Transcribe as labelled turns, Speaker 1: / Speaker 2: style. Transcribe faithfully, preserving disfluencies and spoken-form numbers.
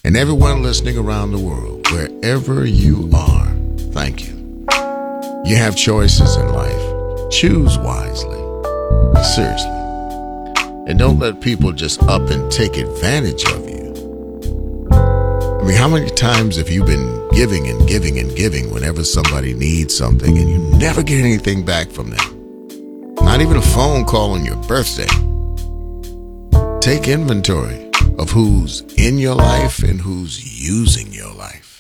Speaker 1: And everyone listening around the world, wherever you are, thank you. You have choices in life. Choose wisely. Seriously. And don't let people just up and take advantage of you. I mean, how many times have you been giving and giving and giving whenever somebody needs something and you never get anything back from them? Not even a phone call on your birthday. Take inventory of who's in your life and who's using your life.